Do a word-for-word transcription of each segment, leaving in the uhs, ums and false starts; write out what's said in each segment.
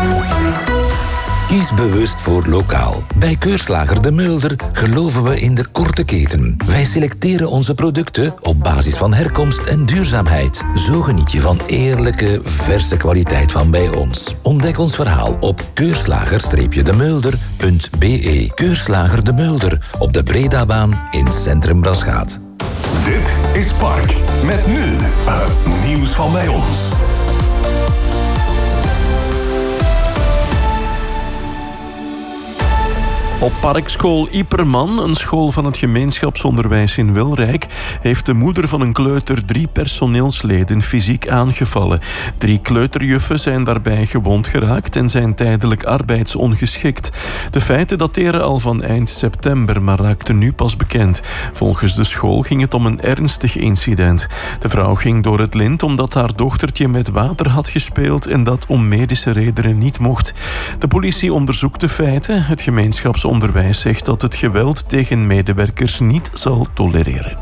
Kies bewust voor lokaal. Bij Keurslager De Mulder geloven we in de korte keten. Wij selecteren onze producten op basis van herkomst en duurzaamheid. Zo geniet je van eerlijke, verse kwaliteit van bij ons. Ontdek ons verhaal op keurslager de mulder punt b e. Keurslager De Mulder op de Bredabaan in Centrum Braschaat. Dit is Park. Met nu het nieuws van bij ons. Op Parkschool Ieperman, een school van het gemeenschapsonderwijs in Wilrijk, heeft de moeder van een kleuter drie personeelsleden fysiek aangevallen. Drie kleuterjuffen zijn daarbij gewond geraakt en zijn tijdelijk arbeidsongeschikt. De feiten dateren al van eind september, maar raakten nu pas bekend. Volgens de school ging het om een ernstig incident. De vrouw ging door het lint omdat haar dochtertje met water had gespeeld en dat om medische redenen niet mocht. De politie onderzoekt de feiten. Het gemeenschapsonderwijs Onderwijs zegt dat het geweld tegen medewerkers niet zal tolereren.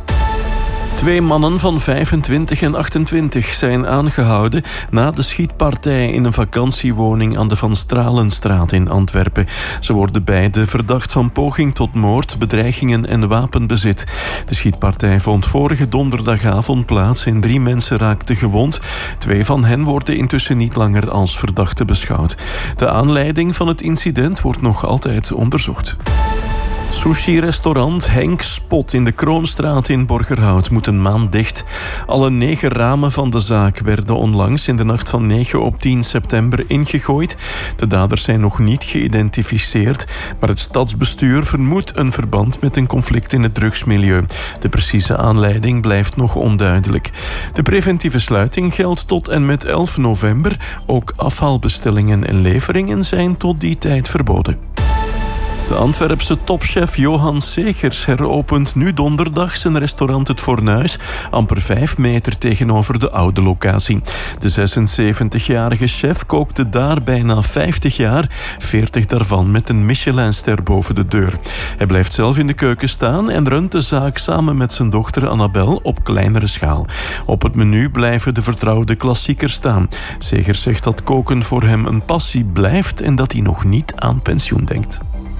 Twee mannen van vijfentwintig en achtentwintig zijn aangehouden na de schietpartij in een vakantiewoning aan de Van Stralenstraat in Antwerpen. Ze worden beide verdacht van poging tot moord, bedreigingen en wapenbezit. De schietpartij vond vorige donderdagavond plaats en drie mensen raakten gewond. Twee van hen worden intussen niet langer als verdachten beschouwd. De aanleiding van het incident wordt nog altijd onderzocht. Sushi-restaurant Henk Spot in de Kroonstraat in Borgerhout moet een maand dicht. Alle negen ramen van de zaak werden onlangs in de nacht van negen op tien september ingegooid. De daders zijn nog niet geïdentificeerd, maar het stadsbestuur vermoedt een verband met een conflict in het drugsmilieu. De precieze aanleiding blijft nog onduidelijk. De preventieve sluiting geldt tot en met elf november. Ook afhaalbestellingen en leveringen zijn tot die tijd verboden. De Antwerpse topchef Johan Segers heropent nu donderdag zijn restaurant Het Fornuis, amper vijf meter tegenover de oude locatie. De zesenzeventigjarige chef kookte daar bijna vijftig jaar, veertig daarvan met een Michelinster boven de deur. Hij blijft zelf in de keuken staan en runt de zaak samen met zijn dochter Annabel op kleinere schaal. Op het menu blijven de vertrouwde klassiekers staan. Segers zegt dat koken voor hem een passie blijft en dat hij nog niet aan pensioen denkt.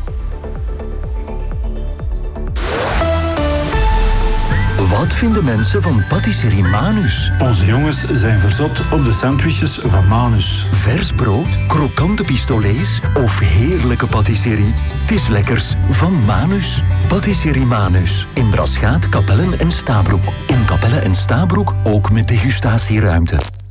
Wat vinden mensen van patisserie Manus? Onze jongens zijn verzot op de sandwiches van Manus. Vers brood, krokante pistolets of heerlijke patisserie? Het is lekkers van Manus. Patisserie Manus. In Braschaat, Kapellen en Stabroek. In Kapellen en Stabroek ook met degustatieruimte.